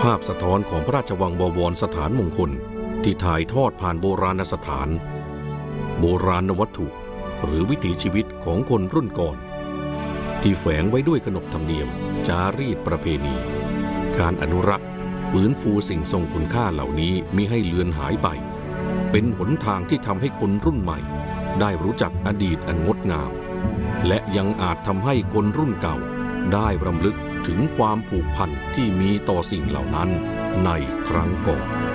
ภาพสะท้อนของพระราชวังบวรสถานมงคลที่ถ่ายทอดผ่านโบราณสถานโบราณวัตถุหรือวิถีชีวิตของคนรุ่นก่อนที่แฝงไว้ด้วยขนบธรรมเนียมจารีตประเพณีการอนุรักษ์ฟื้นฟูสิ่งทรงคุณค่าเหล่านี้มิให้เลือนหายไปเป็นหนทางที่ทำให้คนรุ่นใหม่ได้รู้จักอดีตอันงดงามและยังอาจทำให้คนรุ่นเก่าได้รำลึกถึงความผูกพันที่มีต่อสิ่งเหล่านั้นในครั้งก่อน